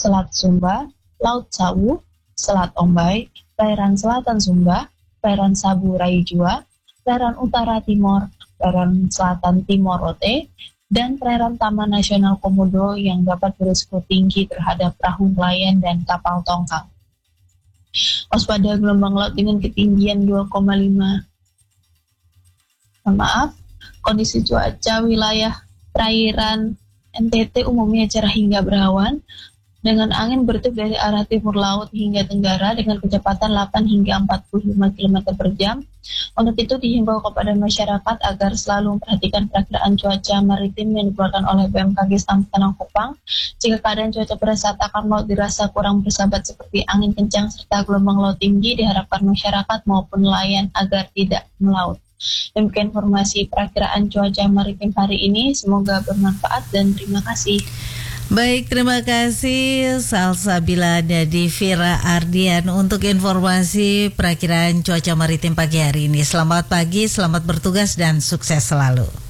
Selat Sumba, Laut Sawu, Selat Ombai, perairan selatan Sumba, perairan Sabu Raijua, perairan utara Timor, perairan selatan Timor Rote, dan perairan Taman Nasional Komodo yang dapat berisiko tinggi terhadap perahu nelayan dan kapal tongkang. Waspada gelombang laut dengan ketinggian 2,5. Kondisi cuaca wilayah perairan NTT umumnya cerah hingga berawan, dengan angin bertiup dari arah timur laut hingga tenggara dengan kecepatan 8 hingga 45 km per jam. Untuk itu dihimbau kepada masyarakat agar selalu memperhatikan perakiraan cuaca maritim yang dikeluarkan oleh BMKG Setempat Tanah Kupang. Jika keadaan cuaca pada saat akan laut dirasa kurang bersahabat seperti angin kencang serta gelombang laut tinggi, diharapkan masyarakat maupun nelayan agar tidak melaut. Demikian informasi perakiraan cuaca maritim hari ini, semoga bermanfaat dan terima kasih. Baik, terima kasih Salsabila Dadi Fira Ardian untuk informasi perakiraan cuaca maritim pagi hari ini. Selamat pagi, selamat bertugas dan sukses selalu.